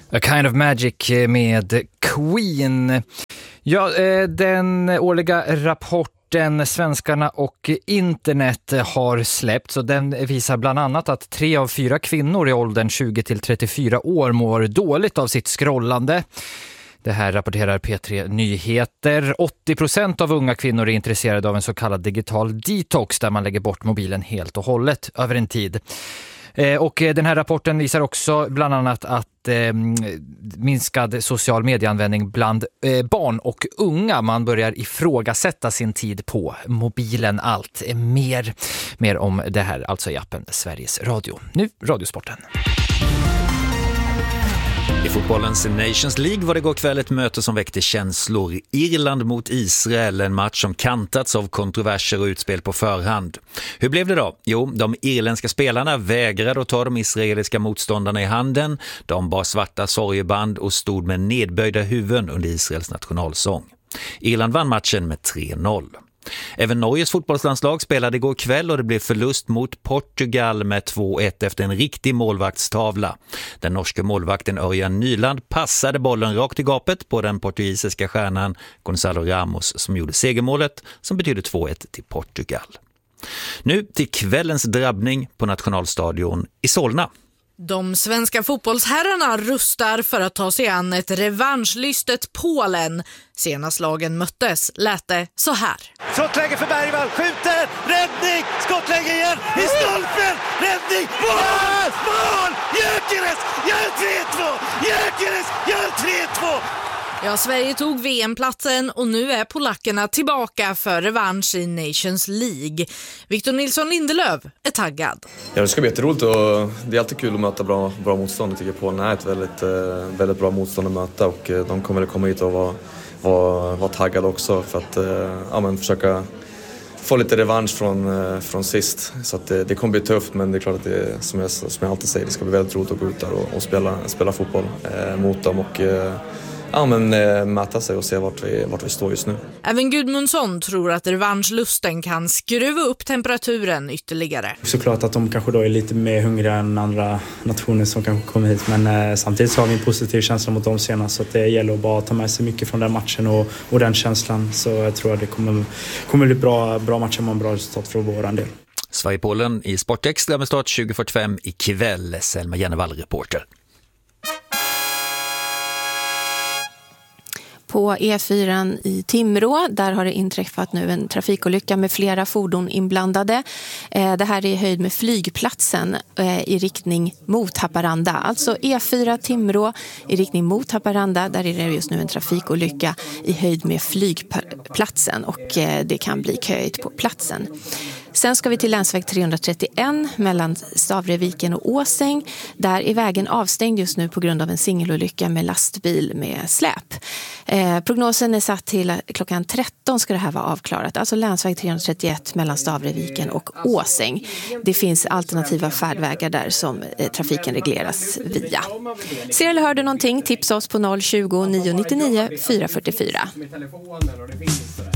A Kind of Magic med Queen. Ja, den årliga rapporten Svenskarna och internet har släppts, och den visar bland annat att 3 av 4 kvinnor i åldern 20-34 år mår dåligt av sitt scrollande. Det här rapporterar P3 Nyheter. 80% av unga kvinnor är intresserade av en så kallad digital detox där man lägger bort mobilen helt och hållet över en tid. Och den här rapporten visar också bland annat att minskad social medieanvändning bland barn och unga. Man börjar ifrågasätta sin tid på mobilen allt mer. Mer om det här alltså i appen Sveriges Radio. Nu Radiosporten. I fotbollens Nations League var det igår kväll ett möte som väckte känslor. Irland mot Israel, en match som kantats av kontroverser och utspel på förhand. Hur blev det då? Jo, de irländska spelarna vägrade att ta de israeliska motståndarna i handen. De bar svarta sorgeband och stod med nedböjda huvuden under Israels nationalsång. Irland vann matchen med 3-0. Även Norges fotbollslandslag spelade igår kväll och det blev förlust mot Portugal med 2-1 efter en riktig målvaktstavla. Den norska målvakten Örjan Nyland passade bollen rakt i gapet på den portugisiska stjärnan Gonzalo Ramos som gjorde segermålet som betydde 2-1 till Portugal. Nu till kvällens drabbning på Nationalstadion i Solna. De svenska fotbollsherrarna rustar för att ta sig an ett revanschlystet Polen. Senast lagen möttes lät det så här. Skottläge för Bergvall, skjuter, räddning, skottläge igen, i stolpen, räddning, mål, mål, Gyökeres, gör 3-2, Gyökeres, gör 3-2. Ja, Sverige tog VM-platsen och nu är polackerna tillbaka för revansch i Nations League. Victor Nilsson Lindelöf är taggad. Ja, det ska bli jätteroligt och det är alltid kul att möta bra motstånd. Jag tycker Polen är ett väldigt bra motstånd att möta och de kommer att komma hit och vara taggade också för att försöka få lite revansch från sist. Så att det kommer bli tufft, men det är klart att det, som jag alltid säger, det ska bli väldigt roligt att gå ut där och spela fotboll mot dem och mäta sig och se vart vi står just nu. Även Gudmundsson tror att revanschlusten kan skruva upp temperaturen ytterligare. Såklart att de kanske då är lite mer hungriga än andra nationer som kanske kommer hit, men samtidigt så har vi en positiv känsla mot dem senast, så att det gäller att bara ta med sig mycket från den matchen och den känslan, så jag tror att det kommer bli bra matcher med en bra resultat för vår del. Sverige-Polen i Sportextra med start 20:45 ikväll. Selma Jennevall, reporter. På E4 i Timrå, där har det inträffat nu en trafikolycka med flera fordon inblandade. Det här är i höjd med flygplatsen i riktning mot Haparanda. Alltså E4 Timrå i riktning mot Haparanda, där är det just nu en trafikolycka i höjd med flygplatsen och det kan bli köigt på platsen. Sen ska vi till länsväg 331 mellan Stavreviken och Åsäng. Där är vägen avstängd just nu på grund av en singelolycka med lastbil med släp. Prognosen är satt till klockan 13 ska det här vara avklarat. Alltså länsväg 331 mellan Stavreviken och Åsäng. Det finns alternativa färdvägar där som trafiken regleras via. Ser eller hör du någonting? Tipsa oss på 020 999 444.